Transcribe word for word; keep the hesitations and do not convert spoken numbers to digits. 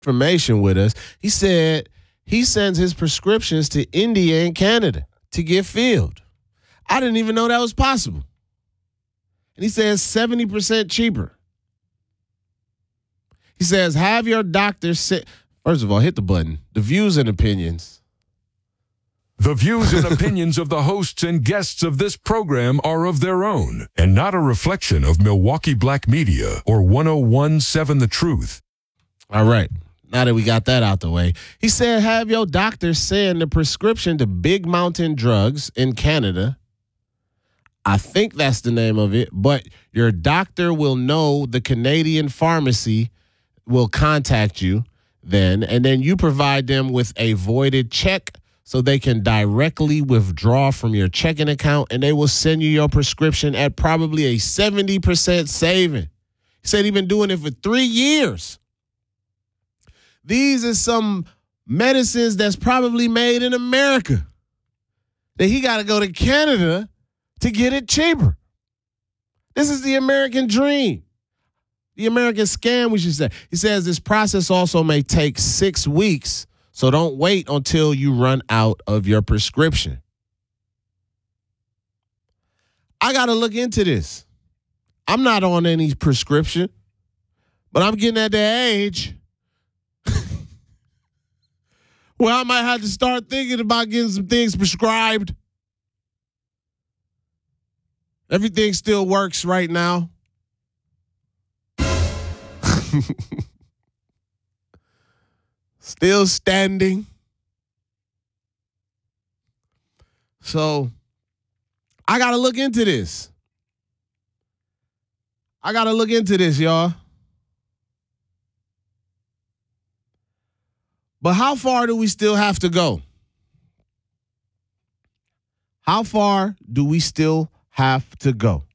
information with us. He said he sends his prescriptions to India and Canada to get filled. I didn't even know that was possible. And he says seventy percent cheaper. He says, have your doctor sit. First of all, hit the button. The views and opinions. The views and opinions of the hosts and guests of this program are of their own and not a reflection of Milwaukee Black Media or one oh one point seven The Truth. All right. Now that we got that out the way, he said, have your doctor send the prescription to Big Mountain Drugs in Canada. I think that's the name of it, but your doctor will know the Canadian pharmacy will contact you then, and then you provide them with a voided check so they can directly withdraw from your checking account, and they will send you your prescription at probably a seventy percent saving. He said he's been doing it for three years. These are some medicines that's probably made in America that he got to go to Canada to get it cheaper. This is the American dream. The American scam, we should say. He says this process also may take six weeks, so don't wait until you run out of your prescription. I got to look into this. I'm not on any prescription, but I'm getting at that age where I might have to start thinking about getting some things prescribed. Everything still works right now. Still standing. So I got to look into this. I got to look into this, y'all. But how far do we still have to go? How far do we still have to go?